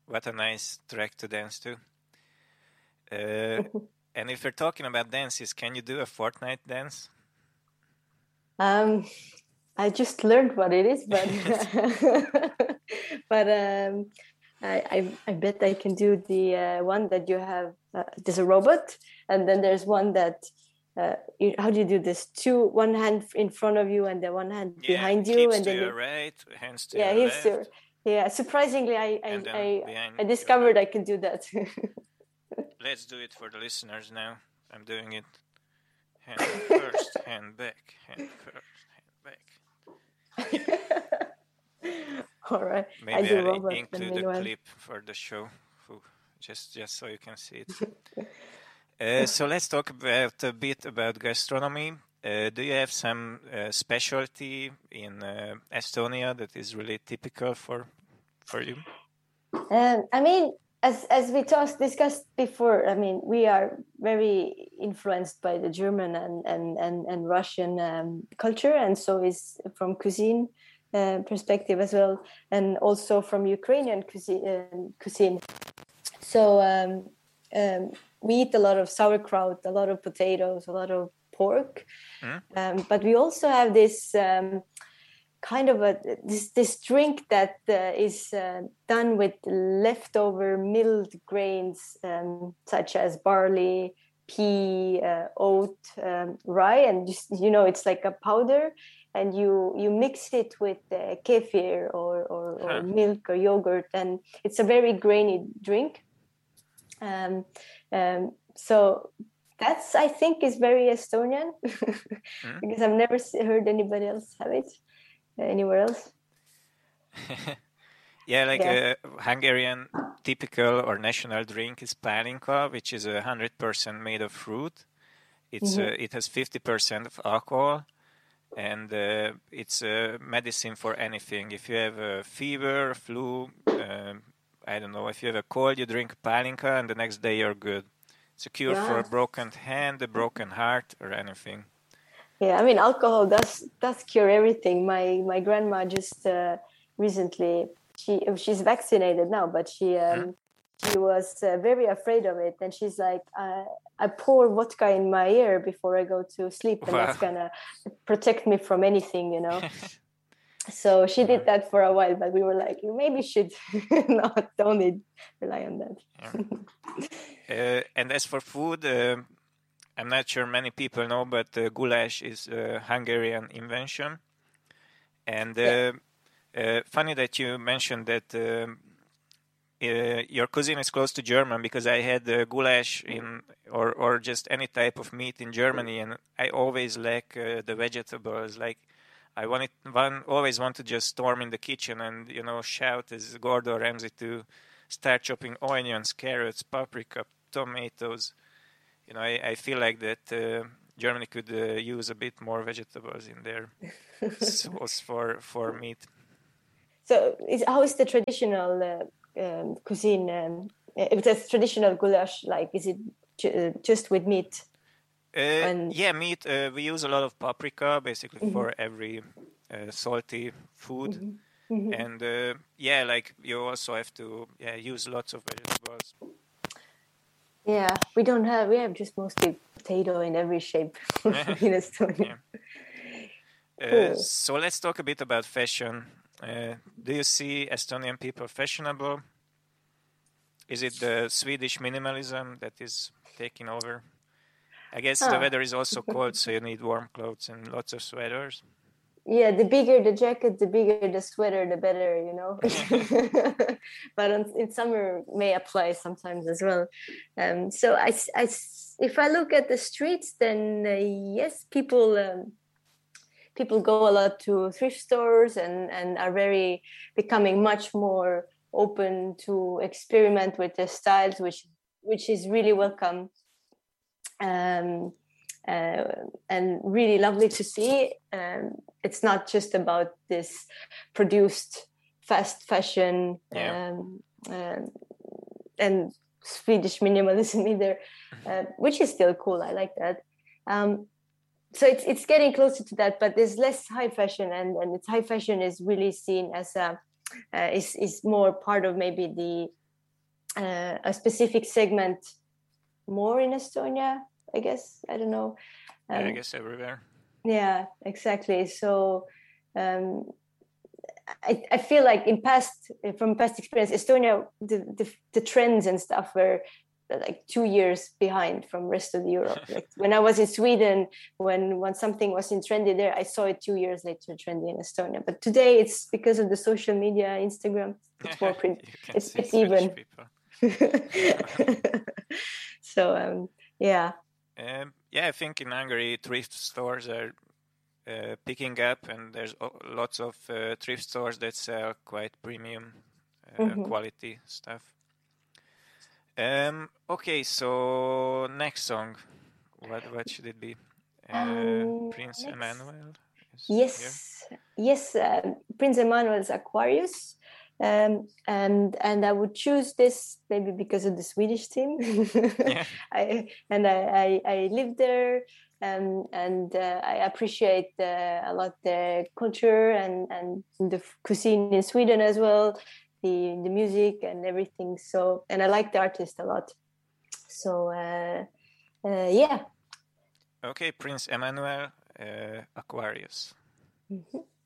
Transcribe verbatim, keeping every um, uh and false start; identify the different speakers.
Speaker 1: what a nice track to dance to. Uh, and if you're talking about dances, can you do a Fortnite dance?
Speaker 2: Um, I just learned what it is, but but um, I, I I bet I can do the uh, one that you have. Uh, there's a robot, and then there's one that. Uh, you, how do you do this? Two, one hand in front of you, and the one hand
Speaker 1: Yeah,
Speaker 2: behind you,
Speaker 1: hips
Speaker 2: and
Speaker 1: to
Speaker 2: then
Speaker 1: your
Speaker 2: you,
Speaker 1: right, hands to
Speaker 2: yeah,
Speaker 1: your
Speaker 2: he's
Speaker 1: left,
Speaker 2: yeah. Surprisingly, I I
Speaker 1: and then
Speaker 2: I,
Speaker 1: behind
Speaker 2: I
Speaker 1: your
Speaker 2: discovered
Speaker 1: back.
Speaker 2: I can do that.
Speaker 1: Let's do it for the listeners now. I'm doing it. Hand first, hand back, hand first, hand back. Yeah.
Speaker 2: All right, I
Speaker 1: Maybe
Speaker 2: do
Speaker 1: I'll
Speaker 2: robot.
Speaker 1: include a clip for the show, just just so you can see it. uh, so let's talk about a bit about gastronomy. Uh, do you have some uh, specialty in uh, Estonia that is really typical for for you?
Speaker 2: Um, I mean, as as we talked discussed before, I mean, we are very influenced by the German and and and, and Russian um, culture, and so is from cuisine uh, perspective as well, and also from Ukrainian cuisine. Uh, cuisine. So um, um, we eat a lot of sauerkraut, a lot of potatoes, a lot of pork, mm. um, but we also have this. Um, kind of a this this drink that uh, is uh, done with leftover milled grains um, such as barley, pea, uh, oat, um, rye, and just you know it's like a powder, and you you mix it with uh, kefir or or, or huh. milk or yogurt, and it's a very grainy drink. Um, um, so that's I think is very Estonian mm. because I've never heard anybody else have it anywhere else.
Speaker 1: Yeah, like yeah. a Hungarian typical or national drink is palinka, which is a hundred percent made of fruit. It's mm-hmm. uh, it has fifty percent of alcohol, and uh, it's a medicine for anything. If you have a fever, flu, uh, I don't know, if you have a cold, you drink palinka, and the next day you're good. It's a cure yeah. for a broken hand, a broken heart, or anything.
Speaker 2: Yeah, I mean, alcohol does does cure everything. My my grandma just uh, recently she she's vaccinated now, but she um, mm. she was uh, very afraid of it, and she's like, uh, I pour vodka in my ear before I go to sleep, and wow. that's gonna protect me from anything, you know. So she did that for a while, but we were like, you maybe should not only rely on that.
Speaker 1: Yeah. uh, and as for food. Uh, I'm not sure many people know, but uh, goulash is a Hungarian invention. And uh, yeah. uh, funny that you mentioned that uh, uh, your cuisine is close to German, because I had uh, goulash in or or just any type of meat in Germany, and I always lack uh, the vegetables. Like I wanted, one always want to just storm in the kitchen and you know shout as Gordon Ramsay to start chopping onions, carrots, paprika, tomatoes. You know, I, I feel like that uh, Germany could uh, use a bit more vegetables in their sauce for, for meat.
Speaker 2: So, is, how is the traditional uh, um, cuisine? Um, if it's traditional goulash, like, is it ju- just with meat?
Speaker 1: Uh, and... Yeah, meat. Uh, we use a lot of paprika, basically, mm-hmm. for every uh, salty food. Mm-hmm. Mm-hmm. And, uh, yeah, like, you also have to yeah, use lots of vegetables.
Speaker 2: Yeah, we don't have, we have just mostly potato in every shape in Estonia.
Speaker 1: Yeah. Cool. Uh, so let's talk a bit about fashion. Uh, do you see Estonian people fashionable? Is it the Swedish minimalism that is taking over? I guess huh. the weather is also cold, so you need warm clothes and lots of sweaters.
Speaker 2: Yeah, the bigger the jacket, the bigger the sweater, the better, you know. But on, in summer may apply sometimes as well. Um, so I, I, if I look at the streets, then uh, yes, people um, people go a lot to thrift stores and, and are very becoming much more open to experiment with their styles, which which is really welcome. Um, Uh, and really lovely to see. Um, it's not just about this produced fast fashion yeah. um, uh, and Swedish minimalism either, uh, which is still cool. I like that. Um, so it's it's getting closer to that, but there's less high fashion, and, and it's high fashion is really seen as a uh, is is more part of maybe the uh, a specific segment more in Estonia, I guess. I don't know.
Speaker 1: Um, yeah, I
Speaker 2: um,
Speaker 1: guess everywhere.
Speaker 2: Yeah, exactly. So um, I, I feel like in past, from past experience, Estonia, the, the, the trends and stuff were like two years behind from rest of Europe. Like when I was in Sweden, when when something was in trendy there, I saw it two years later trendy in Estonia. But today it's because of the social media, Instagram, it's more print. It's, it's even. So um, yeah.
Speaker 1: Um, yeah, I think in Hungary thrift stores are uh, picking up, and there's lots of uh, thrift stores that sell quite premium uh, mm-hmm. quality stuff. Um, okay, so next song, what what should it be? Uh, um, Prince next... Emmanuel.
Speaker 2: Yes, here? yes, uh, Prince Emmanuel's Aquarius. Um, and and I would choose this maybe because of the Swedish team. Yeah. I and I, I, I lived there, um, and uh, I appreciate uh, a lot the culture and, and the cuisine in Sweden as well, the the music and everything. So and I like the artist a lot. So uh, uh, yeah.
Speaker 1: Okay, Prince Emmanuel, uh, Aquarius. Mm-hmm.